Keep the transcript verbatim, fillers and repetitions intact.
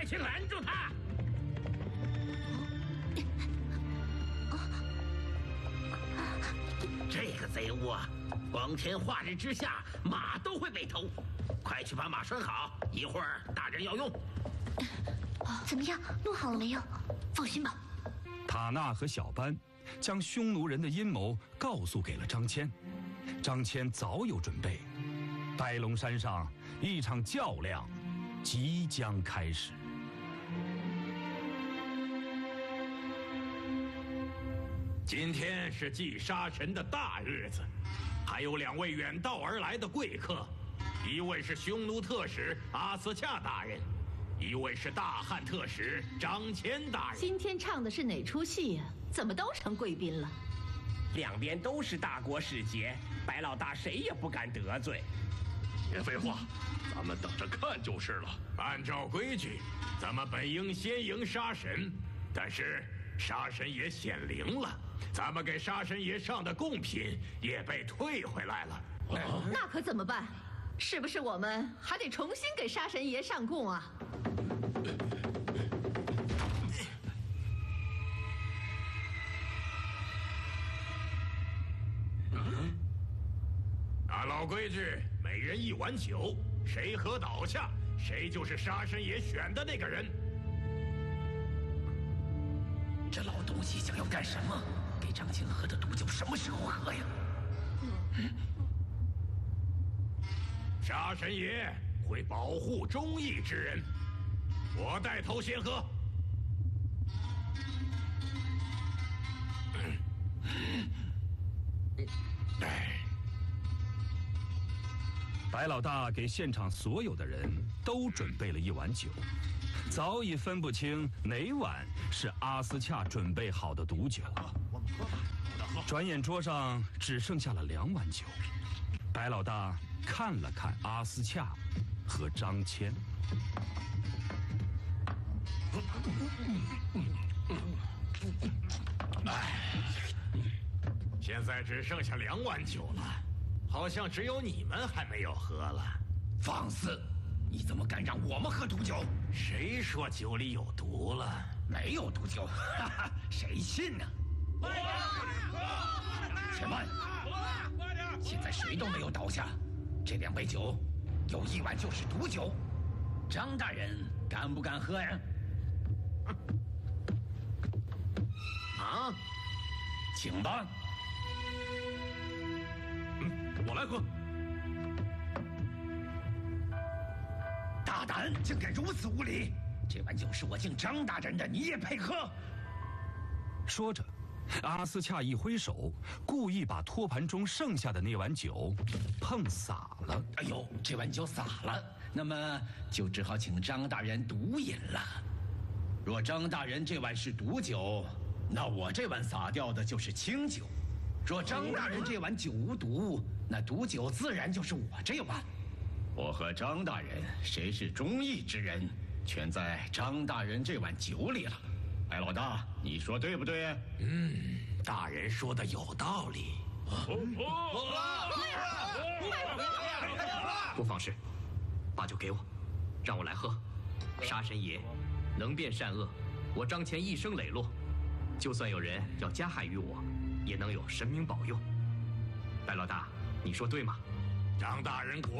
去拦住他！这个贼窝，光天化日之下，马都会被偷。快去把马拴好，一会儿大人要用。 怎么样，弄好了没有？放心吧。 塔纳和小班将匈奴人的阴谋告诉给了张骞。张骞早有准备，白龙山上一场较量即将开始。 今天是祭杀神的大日子，还有两位远道而来的贵客，一位是匈奴特使阿斯恰大人，一位是大汉特使张骞大人。 今天唱的是哪出戏呀？怎么都成贵宾了？ 两边都是大国使节，白老大谁也不敢得罪。 别废话，咱们等着看就是了。 按照规矩，咱们本应先迎杀神，但是杀神爷显灵了，咱们给杀神爷上的贡品也被退回来了。 啊、那可怎么办？是不是我们还得重新给杀神爷上贡啊？ 按老规矩，每人一碗酒，谁喝倒下，谁就是杀神爷选的那个人。 这老东西想要干什么？给张骞喝的毒酒什么时候喝呀？ 嗯、杀神爷会保护忠义之人，我带头先喝。嗯嗯哎。白老大给现场所有的人都准备了一碗酒，早已分不清哪碗是阿斯恰准备好的毒酒。 我们喝吧， 转眼桌上只剩下了两碗酒。白老大看了看阿斯恰和张骞， 哎，现在只剩下两碗酒了。好像只有你们还没有喝了。 放肆！你怎么敢让我们喝毒酒？ 谁说酒里有毒了？ 没有毒酒，哈哈，谁信呢？且慢！现在谁都没有倒下，这两杯酒有一碗就是毒酒。张大人敢不敢喝呀？啊，请吧。 我来喝。 大胆，竟敢如此无礼！这碗酒是我敬张大人的，你也配喝？ 说着，阿斯恰一挥手，故意把托盘中剩下的那碗酒碰洒了。 哎呦，这碗酒洒了，那么就只好请张大人独饮了。若张大人这碗是毒酒，那我这碗洒掉的就是清酒。若张大人这碗酒无毒，那毒酒自然就是我这碗。我和张大人谁是忠义之人，全在张大人这碗酒里了。白老大，你说对不对？ 嗯，大人说的有道理。 不妨事，把酒给我，让我来喝。杀神爷能辨善恶，我张骞一生磊落，就算有人要加害于我，也能有神明保佑。白老大，你说对吗？ 张大人果